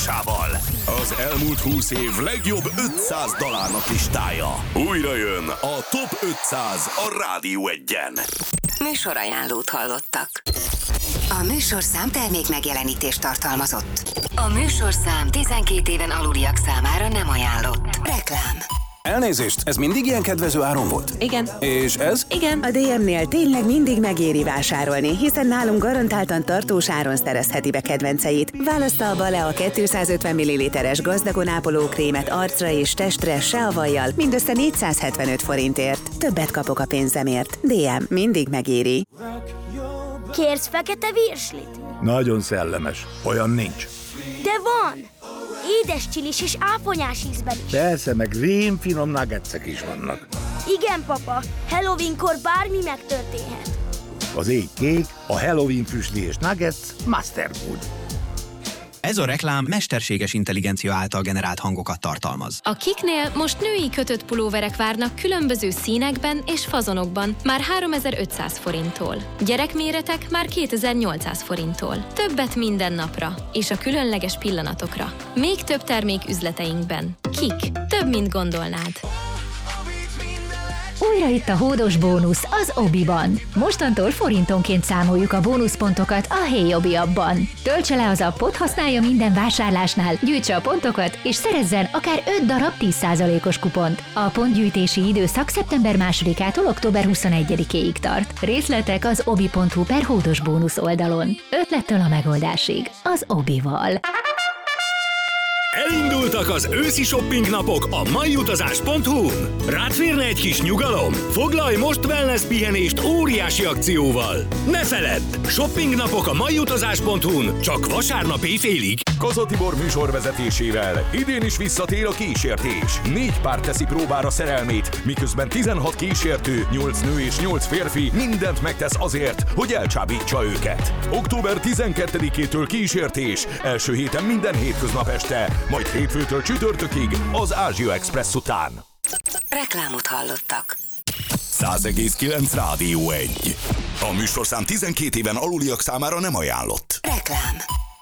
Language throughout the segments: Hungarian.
Az elmúlt 20 év legjobb 500 dalának listája. Újra jön a Top 500 a Rádió 1-en. Műsorajánlót hallottak. A műsorszám termék megjelenítést tartalmazott. A műsorszám 12 éven aluliak számára nem ajánlott. Reklám. Elnézést, ez mindig ilyen kedvező áron volt? Igen. És ez? Igen. A DM-nél tényleg mindig megéri vásárolni, hiszen nálunk garantáltan tartós áron szerezheti be kedvenceit. Válassza a Balea 250 ml-es gazdagon ápoló krémet arcra és testre se a vajjal, mindössze 475 forintért. Többet kapok a pénzemért. DM mindig megéri. Kérsz fekete virslit? Nagyon szellemes. Olyan nincs. De van! Édes csilis és áponyás ízben is. Persze, meg rémfinom nuggetsek is vannak. Igen, papa. Halloweenkor bármi megtörténhet. Az éj kék, a Halloween füstli és nuggets Masterfood. Ez a reklám mesterséges intelligencia által generált hangokat tartalmaz. A Kiknél most női kötött pulóverek várnak különböző színekben és fazonokban már 3500 forinttól. Gyerekméretek már 2800 forinttól. Többet minden napra és a különleges pillanatokra. Még több termék üzleteinkben. Kik. Több, mint gondolnád. Újra itt a hódos bónusz az Obiban. Mostantól forintonként számoljuk a bónuszpontokat a Hey Obi appban. Töltse le az appot, használja minden vásárlásnál, gyűjtse a pontokat, és szerezzen akár 5 darab 10%-os kupont. A pontgyűjtési időszak szeptember 2-ától október 21-ig tart. Részletek az obi.hu/hódos bónusz oldalon. Ötlettől a megoldásig. Az Obival. Elindultak az őszi shopping napok a maiutazás.hu-n. Rád férne egy kis nyugalom? Foglalj most wellness pihenést óriási akcióval. Ne feledd! Shopping napok a maiutazás.hu-n csak vasárnap éjfélig. Kaza Tibor műsorvezetésével idén is visszatér a kísértés. 4 pár teszi próbára szerelmét, miközben 16 kísértő, 8 nő és 8 férfi mindent megtesz azért, hogy elcsábítsa őket. Október 12-től kísértés, első héten minden hétköznap este, majd hétfőtől csütörtökig az Ázsia Express után. Reklámot hallottak. 100,9 Rádió 1. A műsorszám 12 éven aluliak számára nem ajánlott. Reklám.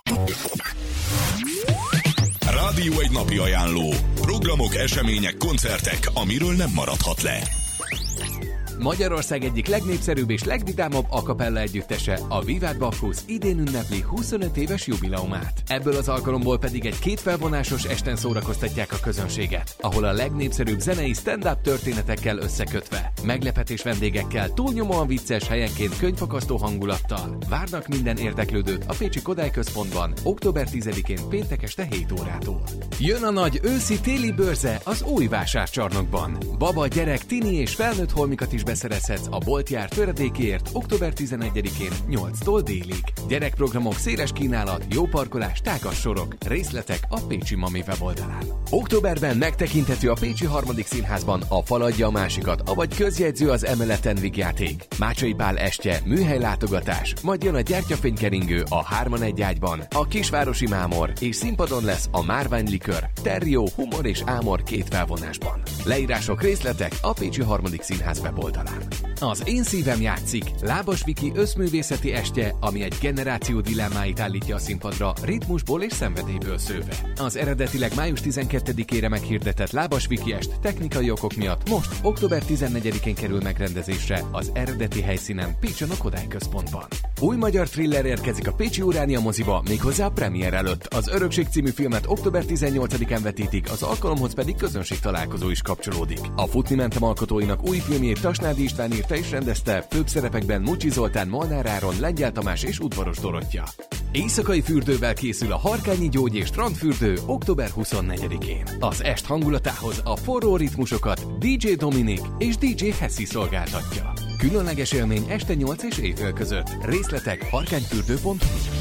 Rádió 1 napi ajánló. Programok, események, koncertek, amiről nem maradhat le. Magyarország egyik legnépszerűbb és legvidámabb a cappella együttese, a Vivat Bacchus idén ünnepli 25 éves jubileumát. Ebből az alkalomból pedig egy kétfelvonásos esten szórakoztatják a közönséget, ahol a legnépszerűbb zenei stand-up történetekkel összekötve, meglepetés vendégekkel, túlnyomóan vicces, helyenként könyvfakasztó hangulattal várnak minden érdeklődőt a Pécsi Kodály Központban október 10-én péntek este 7 órától. Jön a nagy őszi-téli bőrze az új vásárcsarnokban. Baba, gyerek, tini és felnőtt holmikat is beszerezhetsz a boltjár töredékért október 11-én 8-tól délig. Gyerekprogramok, széles kínálat, jó parkolás, tágas sorok. Részletek a Pécsi Mami weboldalán. Októberben megtekinthető a Pécsi Harmadik Színházban a Fal adja a másikat, avagy közjegyző az emeleten vígjáték. Mácsai Pál estje, műhelylátogatás, majd jön a gyertyafénykeringő a 3-1 ágyban, a Kisvárosi Mámor, és színpadon lesz a Márványlikör, Terrió, Humor és Ámor 2 felvonásban. Leírások, részletek a Pécsi Harmadik Színház weboldalán. Az Én szívem játszik, Lábas Viki összművészeti estje, ami egy generáció dilemmáit állítja a színpadra ritmusból és szenvedélyből szőve. Az eredetileg május 12-ére meghirdetett Lábas Viki est technikai okok miatt most október 14-én kerül megrendezésre az eredeti helyszínen Pécsen a Kodály Központban. Új magyar thriller érkezik a Pécsi Uránia moziba, méghozzá a premier előtt. Az Örökség című filmet október 18-án vetítik, az alkalomhoz pedig közönségtalálkozó is kapcsolódik. A Futni mentem alkotóinak új filmjét Tasnádi István írta és rendezte, főbb szerepekben Mucsi Zoltán, Molnár Áron, Lengyel Tamás és Udvaros Dorottya. Éjszakai fürdővel készül a Harkányi Gyógy és Strandfürdő október 24-én. Az est hangulatához a forró ritmusokat DJ Dominik és DJ Hessi szolgáltatja. Különleges élmény este 8 és éjfél között. Részletek harkányfürdő.hu.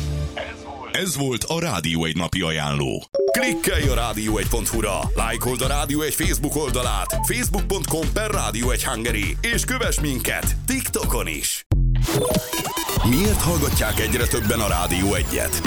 Ez volt a Rádió 1 napi ajánló. Klikkelj a rádió1.hu-ra, lájkold a Rádió 1 Facebook oldalát, facebook.com/Rádió1 és kövess minket TikTokon is. Miért hallgatják egyre többen a Rádió 1-et?